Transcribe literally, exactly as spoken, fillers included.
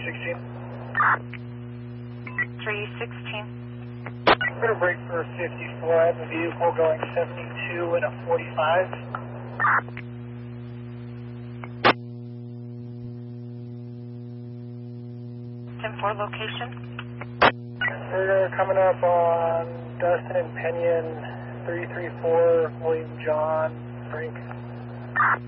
sixteen. three sixteen. I'm going to break for fifty-four. I have a vehicle going seventy-two and a forty-five. ten four location. We're coming up on Dustin and Pinion, three three four, William John, Frank.